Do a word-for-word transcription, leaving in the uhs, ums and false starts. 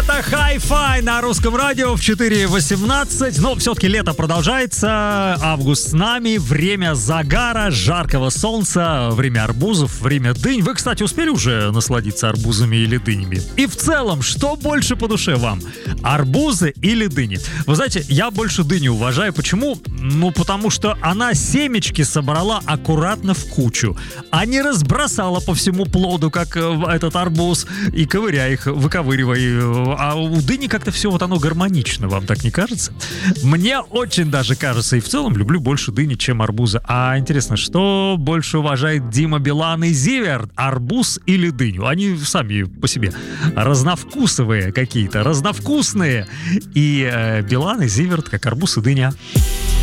Это Hi-Fi на русском радио в четыре восемнадцать. Но все-таки лето продолжается, август с нами, время загара, жаркого солнца, время арбузов, время дынь. Вы, кстати, успели уже насладиться арбузами или дынями? И в целом, что больше по душе вам? Арбузы или дыни? Вы знаете, я больше дыню уважаю. Почему? Ну, потому что она семечки собрала аккуратно в кучу, а не разбросала по всему плоду, как этот арбуз, и ковыряя их, выковыривая. А у дыни как-то все вот оно гармонично, вам так не кажется? Мне очень даже кажется, и в целом люблю больше дыни, чем арбуза. А интересно, что больше уважает Дима Билан и Зиверт, арбуз или дыню? Они сами по себе разновкусовые какие-то, разновкусные. И э, Билан и Зиверт как арбуз и дыня.